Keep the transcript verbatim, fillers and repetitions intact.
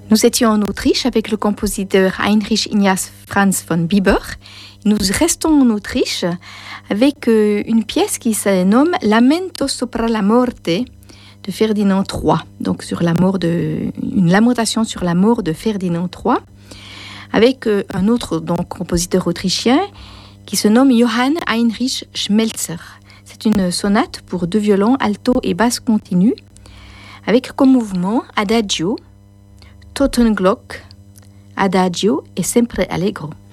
Nous étions en Autriche avec le compositeur Heinrich Ignaz Franz von Bieber. Nous restons en Autriche avec une pièce qui se nomme Lamento sopra la morte de Ferdinand trois. Donc sur la mort de, une lamentation sur la mort de Ferdinand trois, avec un autre donc compositeur autrichien qui se nomme Johann Heinrich Schmelzer. C'est une sonate pour deux violons, alto et basse continue, avec comme mouvement Adagio, Totenglock, Adagio et Sempre Allegro.